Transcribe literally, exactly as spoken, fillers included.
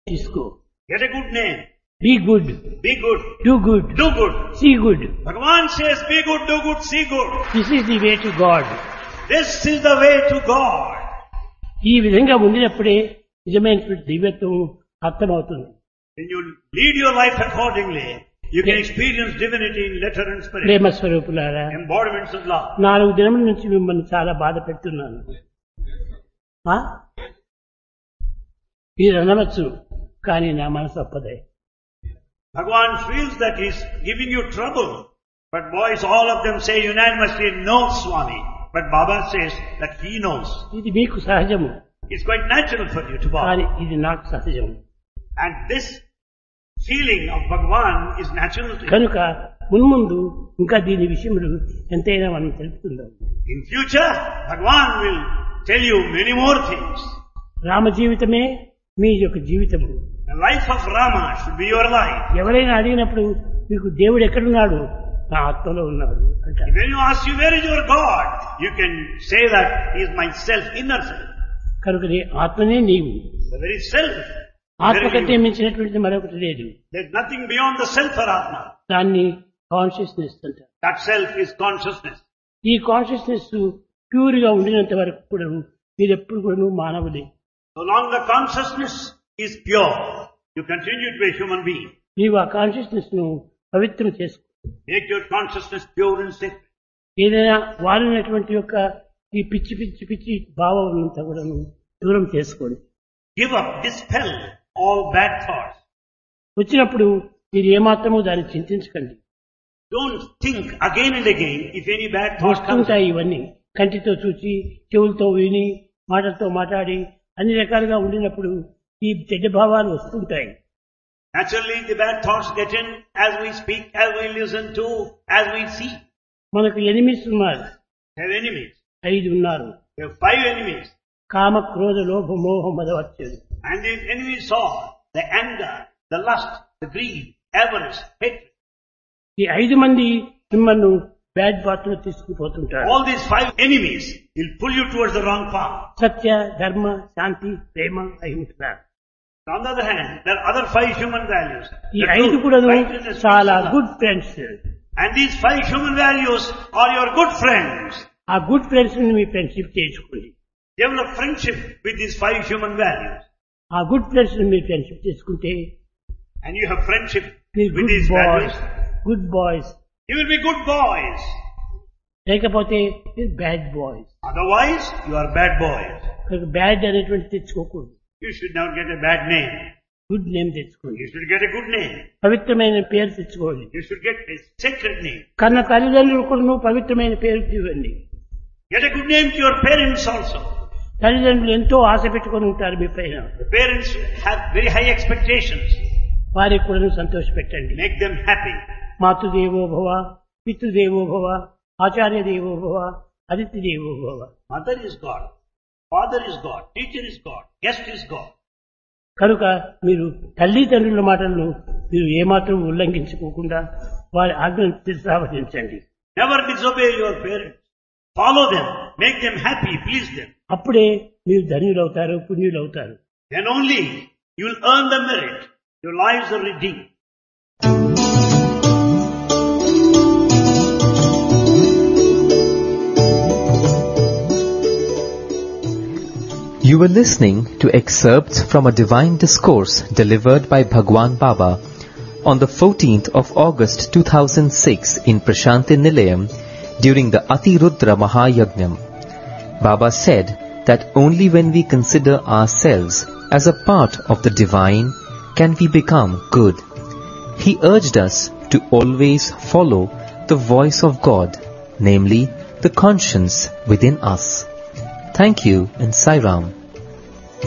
తీసుకో. Get a good name. Be good. Be good. Do good. Do good. See good. Bhagavan says, be good, do good, see good. This is the way to God. This is the way to God. ఈ విధంగా ఉండినప్పుడే నిజమైనటువంటి దివ్యత్వం అర్థమవుతుంది. When you lead your life accordingly, you can experience divinity in letter and spirit. ప్రేమ స్వరూపులారా, Embodiments of love. నాలుగు దినముల నుంచి మిమ్మల్ని చాలా బాధ పెడుతున్నాను. ఆ? మీరు అనవచ్చు, కానీ నా మనసు ఒప్పదే. Bhagavan feels that he's giving you trouble. But boys, all of them say unanimously, no, Swami. But Baba says that he knows. ఇది మీకు సహజము, It's quite natural for you to bow. కానీ ఇది నాకు సహజము. And this feeling of Bhagavan is natural to you. కనుక మున్ముందు ఇంకా దీని విషయములు ఎంతైనా మనం తెలుపుతుందాం. In future, Bhagavan will tell you many more things. Rama జీవితమే మీ యొక్క జీవితము. The life of Rama should be your life. ఎవరైనా అడిగినప్పుడు మీకు దేవుడు ఎక్కడున్నాడు, నా ఆత్మలో ఉన్నాడు అంటారు. When you ask you where is your God, you can say that he is my self, inner self. కనుక నీ ఆత్మనే నీవు. The very self. ఆత్మ కంటే మించినటువంటిది మరొకటి లేదు. There is nothing beyond the self or Atma. దాన్ని కాన్షియస్నెస్ అంటారు. That self is consciousness. ఈ కాన్షియస్నెస్ ప్యూర్ గా ఉండినంత వరకు కూడా మీరు ఎప్పుడు కూడా మానవులే. So long the consciousness is pure, you continue to be a human being. నీవు ఆ కాన్షియస్నెస్ ను పవిత్రం చేసుకో. Make your consciousness pure and sacred. ఏదైనా వారినటువంటి యొక్క ఈ పిచ్చి పిచ్చి పిచ్చి భావం అంతా కూడా దూరం చేసుకోండి. Give up, dispel all bad thoughts. వచ్చినప్పుడు మీరు ఏమాత్రమూ దాన్ని చింతించకండి. Don't think again and again if any bad thought comes. వస్తుంటాయి ఇవన్నీ. కంటితో చూసి, చెవులతో విని, మాటలతో మాట్లాడి అన్ని రకాలుగా ఉండినప్పుడు ఈ చెడ్డ భావాలు వస్తుంటాయి. Naturally, the bad thoughts get in as we speak, as we listen to, as we see. మనకు ఎనిమిస్ ఉన్నారు. We have enemies. ఐదు ఉన్నారు. We have five enemies. కామ, క్రోధ, లోభ, మోహ, మదవచ్చదు. And these enemies are the anger, the lust, the greed, avarice, hatred. ఈ ఐదు మంది మిమ్మల్ని బ్యాడ్ పాత్ లో తీసుకుపోతుంటారు. All these five enemies will pull you towards the wrong path. సత్య, ధర్మ, శాంతి, ప్రేమ, అహింస. On the other hand, there are other five human values. ఈ The ఐదు truth, కూడా righteousness, చాలా peace, and love. Good friends. And these five human values are your good friends. ఆ good friends ని మీ friendship చేసుకోండి. Develop friendship with these five human values. ఆ good friends ని మీరు ఫ్రెండ్షిప్ చేసుకుంటే And you have friendship మీరు with good these boys, values. Good boys. You will be good boys. లేకపోతే మీరు bad boys. Otherwise, you are bad boys. Bad అనేటువంటి తెచ్చుకోకూడదు. You should not get a bad name. Good name తెచ్చుకోండి. You should get a good name. పవిత్రమైన పేరు తెచ్చుకోండి. You should get a sacred name. కన్న తల్లిదండ్రులు కూడా పవిత్రమైన పేరు ఇవ్వండి. Get a good name to your parents also. తల్లిదండ్రులు ఎంతో ఆశ పెట్టుకొని ఉంటారు మీ పైన. The parents have very high expectations. వారికి కూడా సంతోష పెట్టండి. Make them happy. మాతృదేవో భవ, పితృదేవో భవ, ఆచార్య దేవో భవ, అతిథి దేవో భవ. Mother is God. Father is God. Teacher is God. Guest is God. కనుక మీరు తల్లిదండ్రుల మాటలను మీరు ఏమాత్రం ఉల్లంఘించుకోకుండా వారి ఆజ్ఞను శిరసావహించండి. Never disobey your parents. Follow them. Make them happy. Please them. అప్పుడే మీరు ధన్యులవుతారు, పుణ్యులవుతారు. Then only you will earn the merit. Your lives are redeemed. You were listening to excerpts from a divine discourse delivered by Bhagwan Baba on the fourteenth of August two thousand six in Prashanti Nilayam during the Atirudra Mahayajnam. Baba said that only when we consider ourselves as a part of the divine can we become good. He urged us to always follow the voice of God, namely the conscience within us. Thank you and Sai Ram.